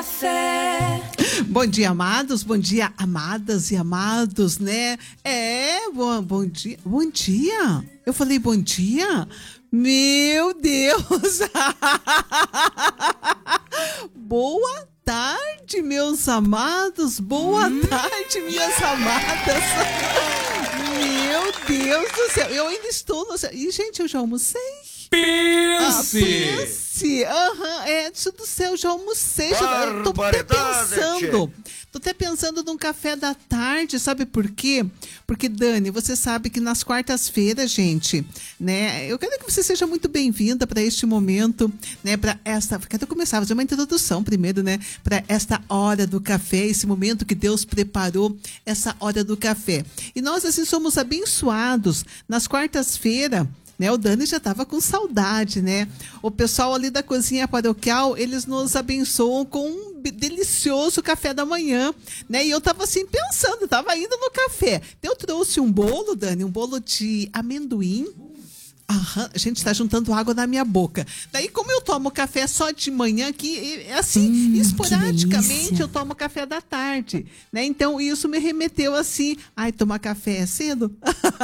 café. Bom dia, amados. Bom dia, amadas e amados, né? Bom dia. Bom dia. Eu falei bom dia? Meu Deus. Boa tarde, meus amados. Boa tarde, minhas amadas. Meu Deus do céu. Eu ainda estou no céu. E, gente, eu já almocei. Pense! Edson do céu, já almocei. Eu tô até pensando num café da tarde, sabe por quê? Porque, Dani, você sabe que nas quartas-feiras, gente, né? Eu quero que você seja muito bem-vinda para este momento, né? Para esta. Quero começar a fazer uma introdução primeiro, né? Para esta hora do café, esse momento que Deus preparou, essa hora do café. E nós, assim, somos abençoados nas quartas-feiras. Né, o Dani já estava com saudade, né? O pessoal ali da cozinha paroquial, eles nos abençoam com um delicioso café da manhã, né? E eu estava assim pensando, estava indo no café. Eu trouxe um bolo, Dani, um bolo de amendoim. Gente, está juntando água na minha boca. Daí, como eu tomo café só de manhã, que assim, esporadicamente eu tomo café da tarde, né? Então, isso me remeteu assim, tomar café é cedo?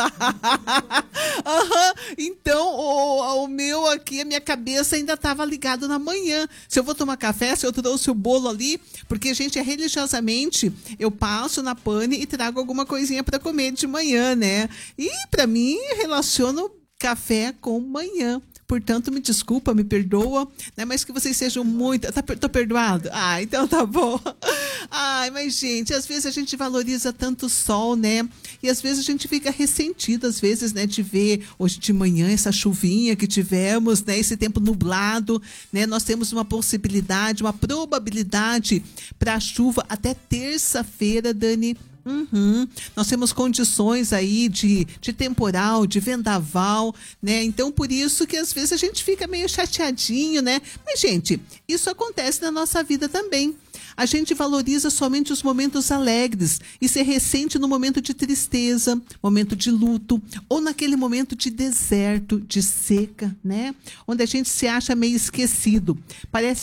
Então, o meu aqui, a minha cabeça ainda estava ligada na manhã. Se eu vou tomar café, se eu trouxe o bolo ali, porque, gente, religiosamente, eu passo na pane e trago alguma coisinha para comer de manhã, né? E, para mim, relaciono café com manhã. Portanto, me desculpa, me perdoa, né? Mas que vocês sejam muito... Tô perdoado? Então tá bom. Mas, gente, às vezes a gente valoriza tanto o sol, né? E às vezes a gente fica ressentido, às vezes, né? De ver hoje de manhã essa chuvinha que tivemos, né? Esse tempo nublado, né? Nós temos uma possibilidade, uma probabilidade para a chuva até terça-feira, Dani. Nós temos condições aí de temporal, de vendaval, né? Então, por isso que às vezes a gente fica meio chateadinho, né? Mas, gente, isso acontece na nossa vida também. A gente valoriza somente os momentos alegres e se ressente no momento de tristeza, momento de luto ou naquele momento de deserto, de seca, né? Onde a gente se acha meio esquecido. Parece